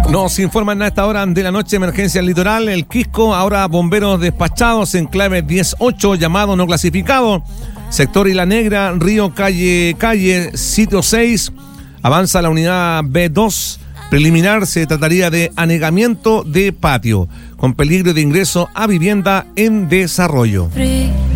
Nos informan a esta hora de la noche, emergencia al litoral, el Quisco, ahora bomberos despachados, enclave 10-8, llamado no clasificado, sector Isla Negra, Río Calle, sitio 6, avanza la unidad B2, preliminar se trataría de anegamiento de patio, con peligro de ingreso a vivienda en desarrollo.